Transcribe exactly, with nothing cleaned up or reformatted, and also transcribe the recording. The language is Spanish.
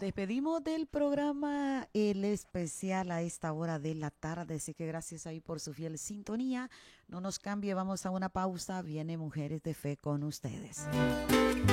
despedimos del programa El Especial a esta hora de la tarde, así que gracias ahí por su fiel sintonía. No nos cambie, vamos a una pausa. Viene Mujeres de Fe con ustedes.